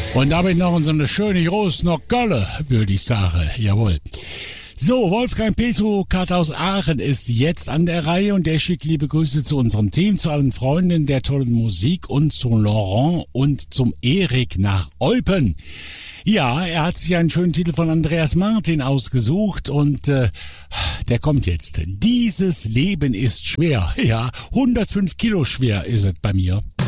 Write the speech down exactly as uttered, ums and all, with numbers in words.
Und damit noch so eine schöne große noch Gölle, würde ich sagen. Jawohl. So, Wolfgang Petrokat aus Aachen ist jetzt an der Reihe und der schickt liebe Grüße zu unserem Team, zu allen Freunden der tollen Musik und zu Laurent und zum Erik nach Eupen. Ja, er hat sich einen schönen Titel von Andreas Martin ausgesucht und äh, der kommt jetzt. Dieses Leben ist schwer. Ja, hundertfünf Kilo schwer ist es bei mir.